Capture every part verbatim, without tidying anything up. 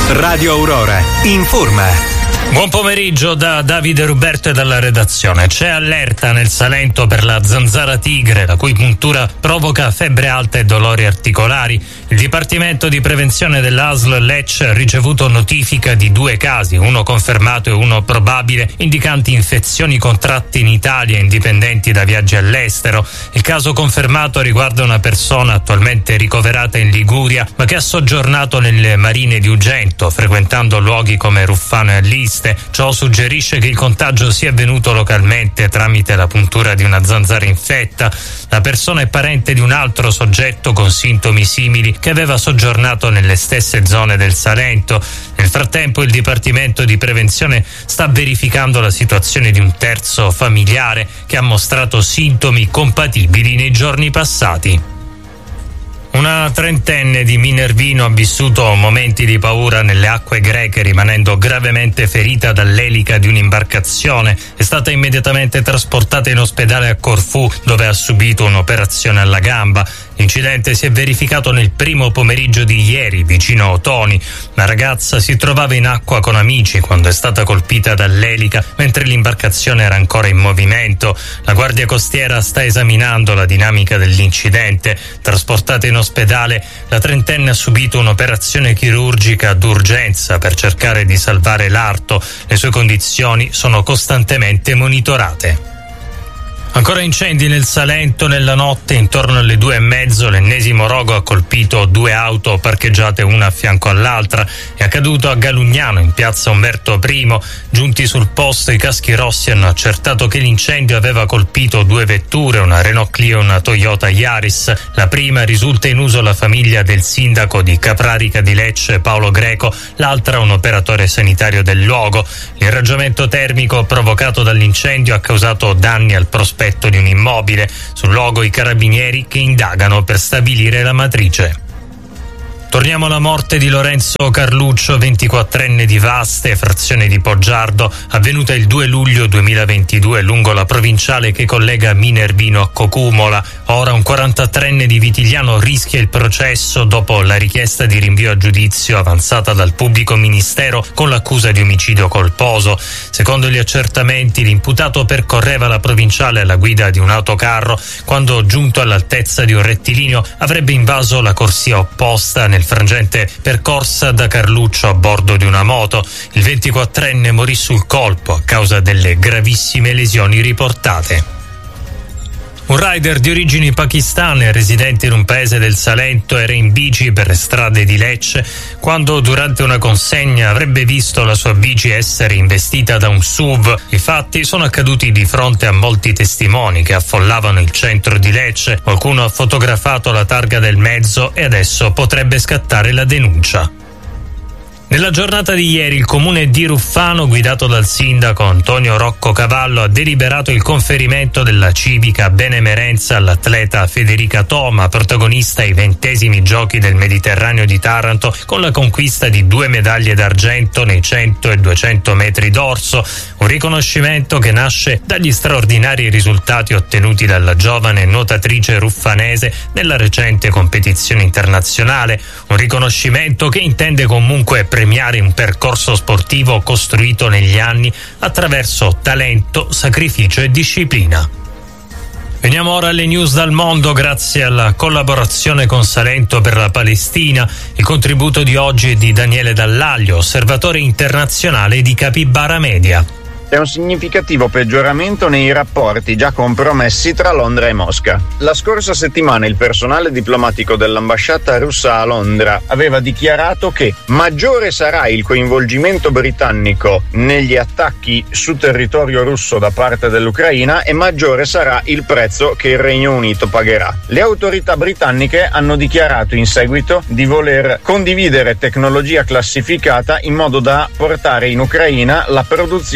Radio Aurora informa. Buon pomeriggio da Davide Ruberto e dalla redazione. C'è allerta nel Salento per la zanzara tigre, la cui puntura provoca febbre alta e dolori articolari. Il Dipartimento di Prevenzione dell'A S L Lecce ha ricevuto notifica di due casi, uno confermato e uno probabile, indicanti infezioni contratte in Italia indipendenti da viaggi all'estero. Il caso confermato riguarda una persona attualmente ricoverata in Liguria, ma che ha soggiornato nelle marine di Ugento, frequentando luoghi come Ruffano e Alliste. Ciò suggerisce che il contagio sia avvenuto localmente tramite la puntura di una zanzara infetta. La persona è parente di un altro soggetto con sintomi simili che aveva soggiornato nelle stesse zone del Salento. Nel frattempo il Dipartimento di Prevenzione sta verificando la situazione di un terzo familiare che ha mostrato sintomi compatibili nei giorni passati. Una trentenne di Minervino ha vissuto momenti di paura nelle acque greche, rimanendo gravemente ferita dall'elica di un'imbarcazione. È stata immediatamente trasportata in ospedale a Corfù, dove ha subito un'operazione alla gamba. L'incidente si è verificato nel primo pomeriggio di ieri, vicino a Otoni. La ragazza si trovava in acqua con amici quando è stata colpita dall'elica, mentre l'imbarcazione era ancora in movimento. La Guardia Costiera sta esaminando la dinamica dell'incidente. Trasportata in ospedale, la trentenne ha subito un'operazione chirurgica d'urgenza per cercare di salvare l'arto. Le sue condizioni sono costantemente monitorate. Ancora incendi nel Salento. Nella notte, intorno alle due e mezzo, l'ennesimo rogo ha colpito due auto parcheggiate una a fianco all'altra. È accaduto a Galugnano, in piazza Umberto I. Giunti sul posto, i caschi rossi hanno accertato che l'incendio aveva colpito due vetture, una Renault Clio e una Toyota Yaris. La prima risulta in uso la famiglia del sindaco di Caprarica di Lecce, Paolo Greco, l'altra un operatore sanitario del luogo. L'irraggiamento termico provocato dall'incendio ha causato danni al prospetto di un immobile. Sul luogo i carabinieri che indagano per stabilire la matrice. Torniamo alla morte di Lorenzo Carluccio, ventiquattrenne di Vaste, frazione di Poggiardo, avvenuta il due luglio duemilaventidue lungo la provinciale che collega Minervino a Cocumola. Ora un quarantatreenne di Vitigliano rischia il processo dopo la richiesta di rinvio a giudizio avanzata dal pubblico ministero con l'accusa di omicidio colposo. Secondo gli accertamenti, l'imputato percorreva la provinciale alla guida di un autocarro quando, giunto all'altezza di un rettilineo, avrebbe invaso la corsia opposta nel frangente percorsa da Carluccio a bordo di una moto. Il ventiquattrenne morì sul colpo a causa delle gravissime lesioni riportate. Un rider di origini pakistane, residente in un paese del Salento, era in bici per le strade di Lecce quando, durante una consegna, avrebbe visto la sua bici essere investita da un S U V. I fatti sono accaduti di fronte a molti testimoni che affollavano il centro di Lecce. Qualcuno ha fotografato la targa del mezzo e adesso potrebbe scattare la denuncia. Nella giornata di ieri il comune di Ruffano, guidato dal sindaco Antonio Rocco Cavallo, ha deliberato il conferimento della civica benemerenza all'atleta Federica Toma, protagonista ai ventesimi giochi del Mediterraneo di Taranto, con la conquista di due medaglie d'argento nei cento e duecento metri d'orso. Un riconoscimento che nasce dagli straordinari risultati ottenuti dalla giovane nuotatrice ruffanese nella recente competizione internazionale. Un riconoscimento che intende comunque premiare un percorso sportivo costruito negli anni attraverso talento, sacrificio e disciplina. Veniamo ora alle news dal mondo. Grazie alla collaborazione con Salento per la Palestina, il contributo di oggi è di Daniele Dallaglio, osservatore internazionale di Capibara Media. C'è un significativo peggioramento nei rapporti già compromessi tra Londra e Mosca. La scorsa settimana il personale diplomatico dell'ambasciata russa a Londra aveva dichiarato che maggiore sarà il coinvolgimento britannico negli attacchi su territorio russo da parte dell'Ucraina e maggiore sarà il prezzo che il Regno Unito pagherà. Le autorità britanniche hanno dichiarato in seguito di voler condividere tecnologia classificata in modo da portare in Ucraina la produzione di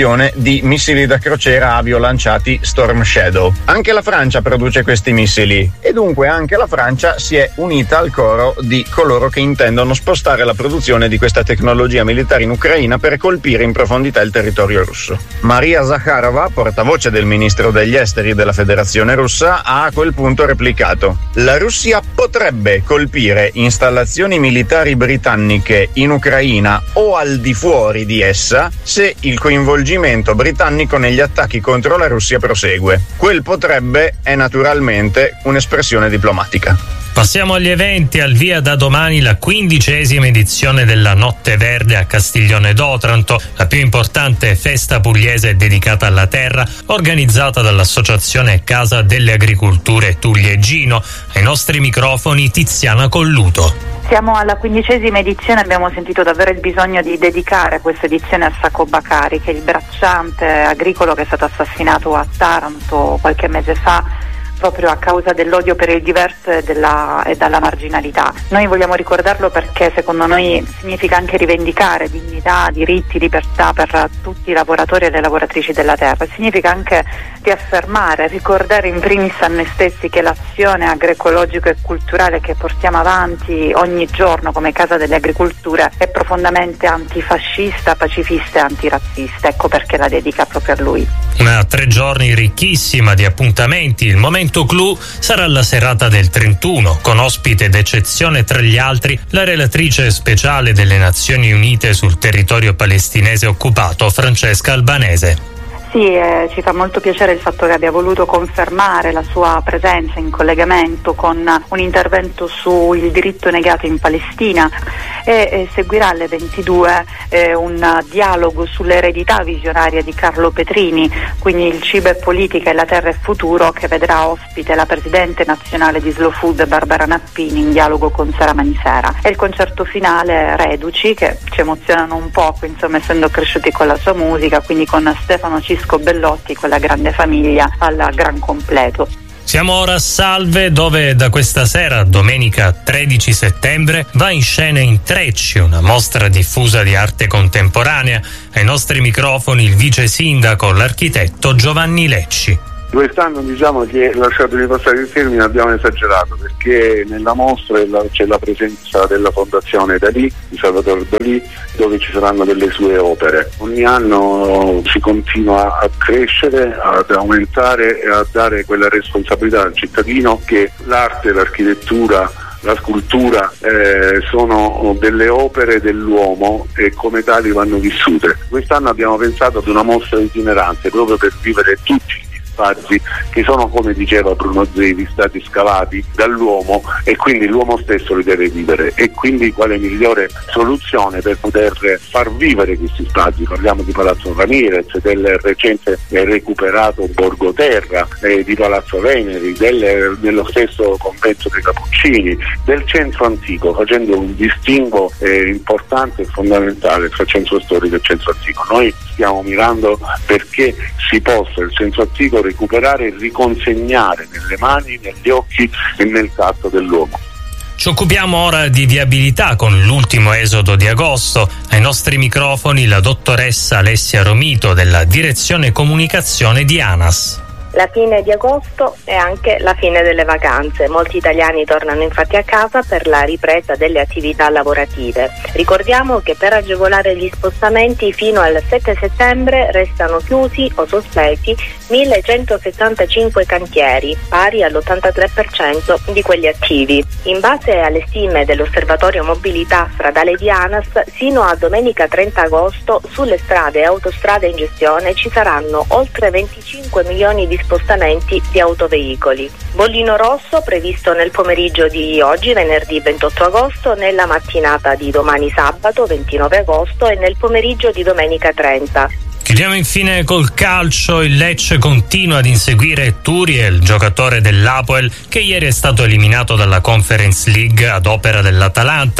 di missili da crociera avio lanciati Storm Shadow. Anche la Francia produce questi missili e dunque anche la Francia si è unita al coro di coloro che intendono spostare la produzione di questa tecnologia militare in Ucraina per colpire in profondità il territorio russo. Maria Zakharova, portavoce del ministro degli esteri della Federazione Russa, ha a quel punto replicato: la Russia potrebbe colpire installazioni militari britanniche in Ucraina o al di fuori di essa se il coinvolgimento britannico negli attacchi contro la Russia prosegue. Quel potrebbe è naturalmente un'espressione diplomatica. Passiamo agli eventi. Al via da domani la quindicesima edizione della Notte Verde a Castiglione d'Otranto, la più importante festa pugliese dedicata alla terra, organizzata dall'Associazione Casa delle Agricolture Tugliegino. Ai nostri microfoni Tiziana Colluto. Siamo alla quindicesima edizione, abbiamo sentito davvero il bisogno di dedicare questa edizione a Sacco Bacari, che è il bracciante agricolo che è stato assassinato a Taranto qualche mese fa proprio a causa dell'odio per il diverso e, della, e dalla marginalità. Noi vogliamo ricordarlo perché secondo noi significa anche rivendicare dignità, diritti, libertà per tutti i lavoratori e le lavoratrici della terra. Significa anche riaffermare, ricordare in primis a noi stessi che l'azione agroecologica e culturale che portiamo avanti ogni giorno come Casa delle Agricolture è profondamente antifascista, pacifista e antirazzista. Ecco perché la dedica proprio a lui. Una tre giorni ricchissima di appuntamenti. Il momento clou sarà la serata del trentuno, con ospite d'eccezione tra gli altri la relatrice speciale delle Nazioni Unite sul territorio palestinese occupato, Francesca Albanese. Sì, eh, ci fa molto piacere il fatto che abbia voluto confermare la sua presenza in collegamento con un intervento sul diritto negato in Palestina e eh, seguirà alle ventidue eh, un dialogo sull'eredità visionaria di Carlo Petrini, quindi il cibo e politica e la terra e futuro, che vedrà ospite la presidente nazionale di Slow Food Barbara Nappini in dialogo con Sara Manisera. E il concerto finale Reduci, che ci emozionano un poco, insomma, essendo cresciuti con la sua musica, quindi con Stefano Cisco Bellotti, con la grande famiglia al gran completo. Siamo ora a Salve, dove da questa sera, domenica tredici settembre, va in scena Intrecci, una mostra diffusa di arte contemporanea. Ai nostri microfoni il vice sindaco, l'architetto Giovanni Lecci. Quest'anno diciamo che, lasciatemi passare il termine, abbiamo esagerato, perché nella mostra c'è la presenza della Fondazione Dalì, di Salvatore Dalì, dove ci saranno delle sue opere. Ogni anno si continua a crescere, ad aumentare e a dare quella responsabilità al cittadino che l'arte, l'architettura, la scultura eh, sono delle opere dell'uomo e come tali vanno vissute. Quest'anno abbiamo pensato ad una mostra itinerante proprio per vivere tutti spazi che sono, come diceva Bruno Zevi, stati scavati dall'uomo e quindi l'uomo stesso li deve vivere. E quindi quale migliore soluzione per poter far vivere questi spazi? Parliamo di Palazzo Ramirez, del recente recuperato Borgo Terra, eh, di Palazzo Veneri, del, dello stesso convento dei Cappuccini, del centro antico, facendo un distinguo eh, importante e fondamentale tra centro storico e centro antico. Noi stiamo mirando perché si possa il centro antico recuperare e riconsegnare nelle mani, negli occhi e nel tatto dell'uomo. Ci occupiamo ora di viabilità con l'ultimo esodo di agosto. Ai nostri microfoni la dottoressa Alessia Romito della Direzione Comunicazione di ANAS. La fine di agosto è anche la fine delle vacanze. Molti italiani tornano infatti a casa per la ripresa delle attività lavorative. Ricordiamo che per agevolare gli spostamenti fino al sette settembre restano chiusi o sospesi millecentosessantacinque cantieri, pari all'ottantatré per cento di quelli attivi. In base alle stime dell'Osservatorio Mobilità Stradale di ANAS, sino a domenica trenta agosto sulle strade e autostrade in gestione ci saranno oltre venticinque milioni di spostamenti di autoveicoli. Bollino rosso previsto nel pomeriggio di oggi, venerdì ventotto agosto, nella mattinata di domani sabato ventinove agosto e nel pomeriggio di domenica trenta. Chiudiamo infine col calcio. Il Lecce continua ad inseguire Turiel, giocatore dell'Apoel, che ieri è stato eliminato dalla Conference League ad opera dell'Atalanta. La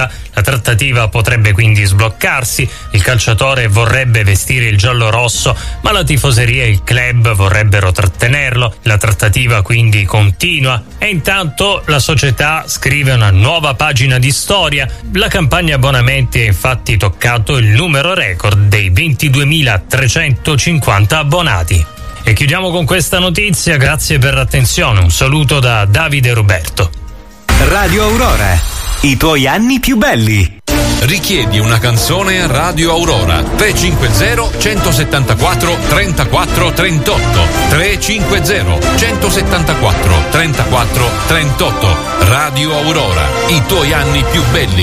trattativa potrebbe quindi sbloccarsi, il calciatore vorrebbe vestire il giallo-rosso, ma la tifoseria e il club vorrebbero trattenerlo, la trattativa quindi continua e intanto la società scrive una nuova pagina di storia. La campagna abbonamenti ha infatti toccato il numero record dei ventiduemilatrecentocinquanta abbonati. E chiudiamo con questa notizia, grazie per l'attenzione, un saluto da Davide Roberto. Radio Aurora, i tuoi anni più belli. Richiedi una canzone a Radio Aurora tre cinque zero centosettantaquattro trentaquattro trentotto tre cinque zero centosettantaquattro trentaquattro trentotto. Radio Aurora, i tuoi anni più belli.